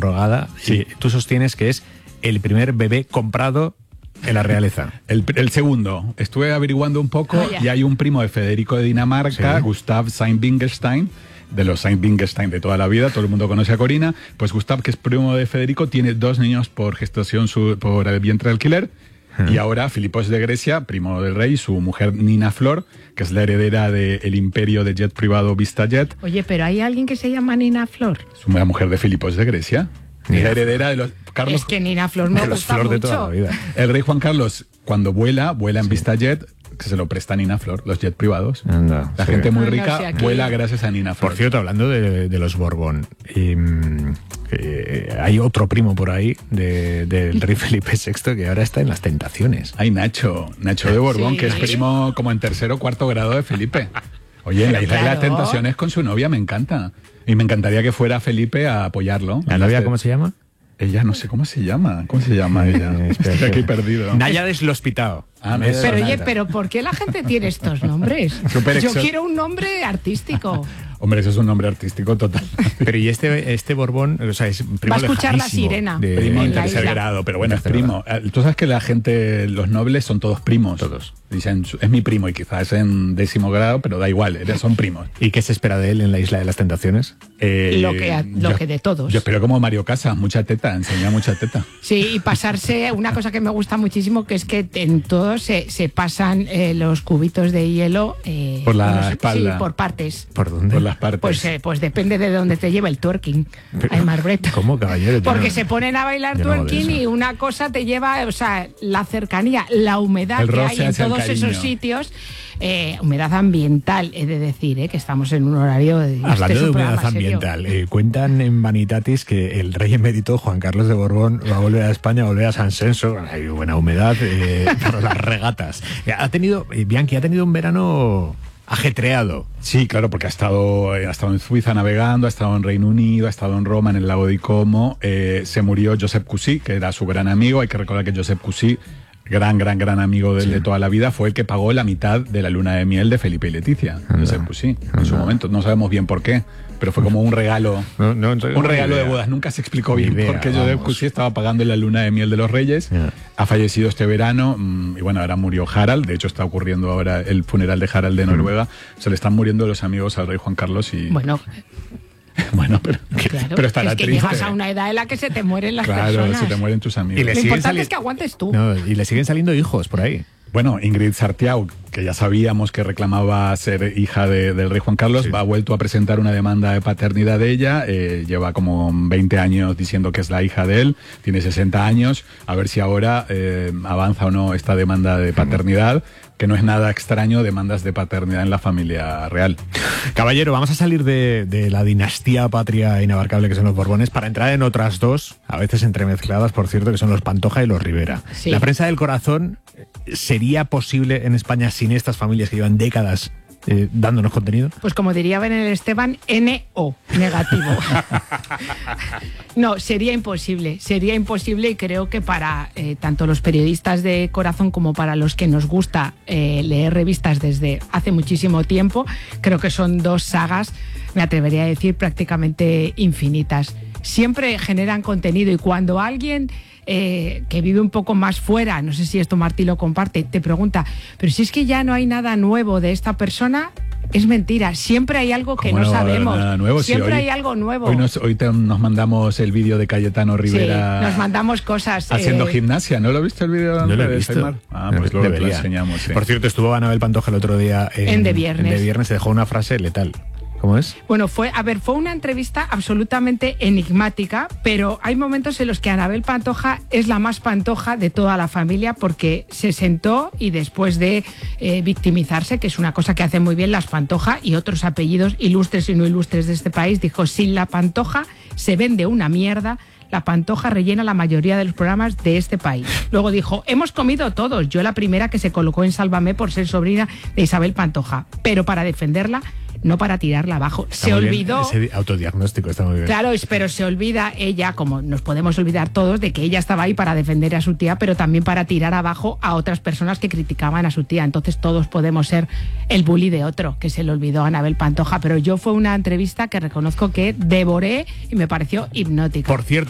subrogada. Sí. Tú sostienes que es el primer bebé comprado en la realeza. El segundo. Estuve averiguando un poco y hay un primo de Federico de Dinamarca, Sí. Gustav Saint-Wittgenstein, de los Saint-Wittgenstein de toda la vida, todo el mundo conoce a Corina. Pues Gustav, que es primo de Federico, tiene 2 niños por gestación por el vientre de alquiler. Y ahora Filipos de Grecia, primo del rey, su mujer Nina Flor, que es la heredera del imperio de jet privado VistaJet. Oye, pero hay alguien que se llama Nina Flor. Es una mujer de Filipos de Grecia. Nina La heredera de los... Carlos, Es que Nina Flor me De los gusta Flor de mucho. toda la vida. el rey Juan Carlos, cuando vuela en VistaJet, que se lo presta a Nina Flor, los jets privados. Anda, La sí. gente muy No, no, rica sí, aquí- vuela gracias a Nina Flor. Por cierto, hablando de los Borbón, hay otro primo por ahí del rey Felipe VI que ahora está en las tentaciones. Hay Nacho de Borbón, Sí. que es primo como en 3º o 4º grado de Felipe. Oye, en la Isla de las Claro. Tentaciones con su novia, me encanta. Y me encantaría que fuera Felipe a apoyarlo. ¿La novia cómo se llama? Ella no sé cómo se llama. ¿Cómo se llama ella? Espera, Estoy aquí espera. perdido. Náyades L'Hospitao. Ah, no, Es- Pero oye, Sonata. pero ¿por qué la gente tiene estos nombres? Súper Yo exo- quiero un nombre artístico. Hombre, eso es un nombre artístico total. Pero y este Borbón, o sea, es primo Va a escuchar la lejanísimo sirena. Primo en en la tercer isla. grado, pero bueno, es Tercer primo. Tú sabes que la gente, los nobles son todos primos. Todos. Dicen, es mi primo y quizás en 10º grado, pero da igual, son primos. ¿Y qué se espera de él en la Isla de las Tentaciones? Lo que de todos. Yo espero como Mario Casas, mucha teta, enseña mucha teta. Sí, y pasarse, una cosa que me gusta muchísimo, que es que en todos se pasan los cubitos de hielo Por la bueno, espalda. Sí, por partes. ¿Por dónde? Por las partes. Pues depende de dónde te lleva el twerking, Aymar Breto. ¿Cómo, caballero? Yo Porque no- se ponen a bailar yo no hago de twerking eso. y una cosa te lleva, o sea, la cercanía, la humedad El que roce hay en hacia el todos cariño. esos sitios, humedad ambiental, he de decir, que estamos en un horario de... este Hablando es de un humedad programa serio. ambiental, cuentan en Vanitatis que el rey emérito Juan Carlos de Borbón va a volver a España, va a volver a San Censo, hay buena humedad para las regatas. Bianchi ha tenido un verano ajetreado. Sí, claro, porque ha estado en Suiza navegando, ha estado en Reino Unido, ha estado en Roma, en el lago di Como. Se murió Josep Cusí, que era su gran amigo. Hay que recordar que Josep Cusí, gran amigo de él de toda la vida, fue el que pagó la mitad de la luna de miel de Felipe y Leticia. Josep Cusí, en su momento. No sabemos bien por qué, pero fue como un regalo. Un regalo de bodas. Nunca se explicó bien por qué Josep Cusí estaba pagando la luna de miel de los reyes. Ya. Ha fallecido este verano y bueno, ahora murió Harald. De hecho, está ocurriendo ahora el funeral de Harald de Noruega. Se le están muriendo los amigos al rey Juan Carlos y... Bueno, Bueno, pero, claro, pero estará es que triste. llegas a una edad en la que se te mueren las Claro, personas. se te mueren tus amigos. Y le Lo siguen importante es que aguantes tú. No, y le siguen saliendo hijos por ahí. Bueno, Ingrid Sartiau, que ya sabíamos que reclamaba ser hija del rey Juan Carlos, Sí. ha vuelto a presentar una demanda de paternidad de ella. Lleva como 20 años diciendo que es la hija de él, tiene 60 años. A ver si ahora avanza o no esta demanda de paternidad, que no es nada extraño, demandas de paternidad en la familia real. Caballero, vamos a salir de la dinastía patria inabarcable que son los Borbones para entrar en otras dos, a veces entremezcladas, por cierto, que son los Pantoja y los Rivera. Sí. La prensa del corazón, ¿sería posible en España sin estas familias que llevan décadas dándonos contenido? Pues como diría Benel Esteban, NO, negativo. No, sería imposible y creo que para tanto los periodistas de corazón como para los que nos gusta leer revistas desde hace muchísimo tiempo, creo que son dos sagas, me atrevería a decir, prácticamente infinitas. Siempre generan contenido y cuando alguien... que vive un poco más fuera, no sé si esto Martí lo comparte, te pregunta, pero si es que ya no hay nada nuevo de esta persona, es mentira, siempre hay algo que ¿Cómo no va a haber sabemos, nada nuevo? siempre Sí, hoy- hay algo nuevo. Hoy nos mandamos el vídeo de Cayetano Rivera. Sí, nos mandamos cosas. Haciendo gimnasia, ¿no lo has visto el vídeo? No lo he de visto. Aymar? Ah, pues luego te lo Debería. enseñamos. Sí. Por cierto, estuvo Anabel Pantoja el otro día En De Viernes. En De Viernes, se dejó una frase letal. ¿Cómo es? Bueno, fue una entrevista absolutamente enigmática, pero hay momentos en los que Anabel Pantoja es la más pantoja de toda la familia porque se sentó y después de victimizarse, que es una cosa que hacen muy bien las Pantoja y otros apellidos ilustres y no ilustres de este país, dijo, sin la Pantoja se vende una mierda. La Pantoja rellena la mayoría de los programas de este país. Luego dijo, hemos comido todos. Yo la primera que se colocó en Sálvame por ser sobrina de Isabel Pantoja. Pero para defenderla, no para tirarla abajo. Está Se muy bien, olvidó... ese autodiagnóstico está muy bien. Claro, pero se olvida ella, como nos podemos olvidar todos, de que ella estaba ahí para defender a su tía, pero también para tirar abajo a otras personas que criticaban a su tía. Entonces todos podemos ser el bully de otro, que se le olvidó a Anabel Pantoja. Pero yo fue una entrevista que reconozco que devoré y me pareció hipnótica. Por cierto,